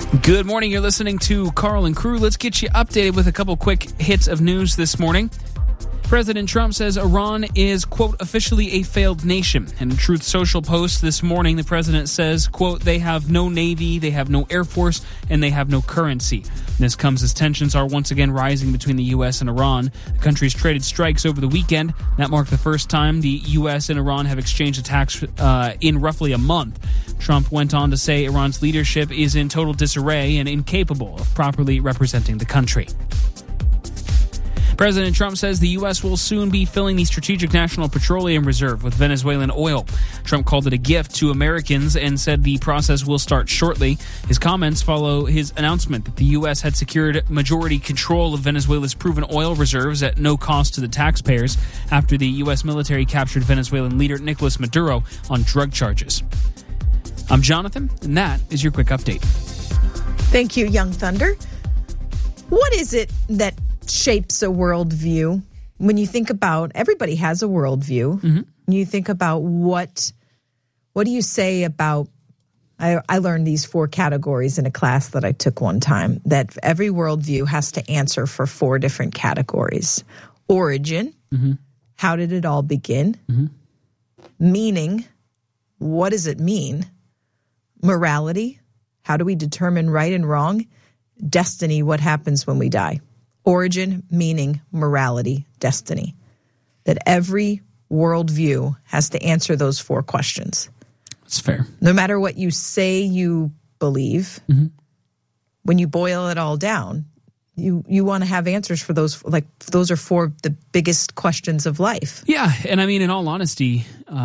Good morning. You're listening to Carl and Crew. Let's get you updated with a couple quick hits of news this morning. President Trump says Iran is, quote, officially a failed nation. In a Truth Social post this morning, the president says, quote, they have no navy, they have no air force, and they have no currency. This comes as tensions are once again rising between the U.S. and Iran. The countries traded strikes over the weekend. That marked the first time the U.S. and Iran have exchanged attacks in roughly a month. Trump went on to say Iran's leadership is in total disarray and incapable of properly representing the country. President Trump says the U.S. will soon be filling the Strategic National Petroleum Reserve with Venezuelan oil. Trump called it a gift to Americans and said the process will start shortly. His comments follow his announcement that the U.S. had secured majority control of Venezuela's proven oil reserves at no cost to the taxpayers after the U.S. military captured Venezuelan leader Nicolas Maduro on drug charges. I'm Jonathan, and that is your quick update. Thank you, Young Thunder. What is it that shapes a worldview? When you think about, everybody has a worldview. Mm-hmm. You think about what do you say about, I learned these 4 categories in a class that I took one time, that every worldview has to answer for 4 different categories. Origin, mm-hmm. How did it all begin? Mm-hmm. Meaning, what does it mean? Morality, how do we determine right and wrong? Destiny, what happens when we die? Origin, meaning, morality, destiny. That every worldview has to answer those 4 questions. That's fair. No matter what you say you believe, mm-hmm. when you boil it all down, you want to have answers for those. Like, those are 4 the biggest questions of life. Yeah, and I mean, in all honesty,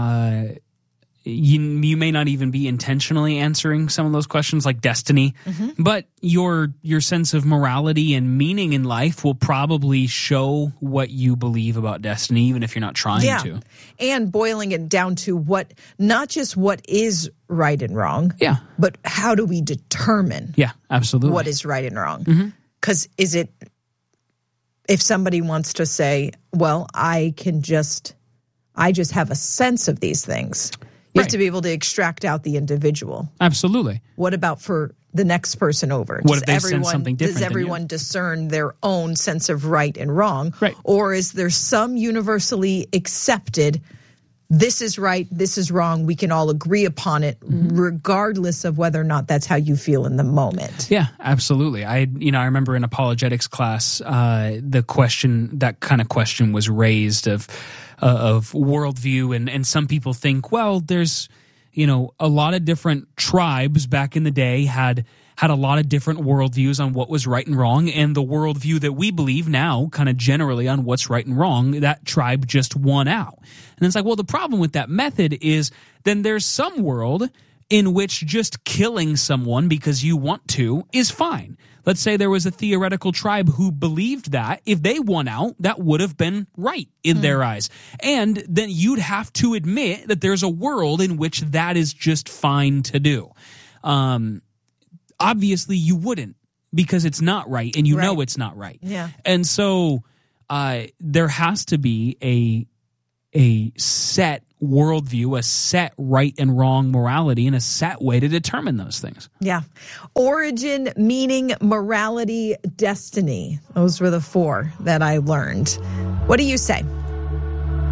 you may not even be intentionally answering some of those questions, like destiny, mm-hmm. but your sense of morality and meaning in life will probably show what you believe about destiny, even if you're not trying to. And boiling it down to not just what is right and wrong, but how do we determine absolutely. What is right and wrong? Because if somebody wants to say, well, I just have a sense of these things. You have to be able to extract out the individual. Absolutely. What about for the next person over? What if they sense something different? Does everyone discern their own sense of right and wrong? Right. Or is there some universally accepted, this is right, this is wrong, we can all agree upon it, mm-hmm. regardless of whether or not that's how you feel in the moment? Yeah, absolutely. I remember in apologetics class, that kind of question was raised of worldview, and some people think, well, there's a lot of different tribes back in the day had a lot of different worldviews on what was right and wrong, and the worldview that we believe now, kind of generally on what's right and wrong, that tribe just won out. And it's like, well, the problem with that method is then there's some world in which just killing someone because you want to is fine. Let's say there was a theoretical tribe who believed that if they won out, that would have been right in their eyes. And then you'd have to admit that there's a world in which that is just fine to do. Obviously, you wouldn't, because it's not right, and you know it's not right. Yeah. And so there has to be a set worldview, a set right and wrong morality, and a set way to determine those things. Yeah. Origin, meaning, morality, destiny. Those were the 4 that I learned. What do you say?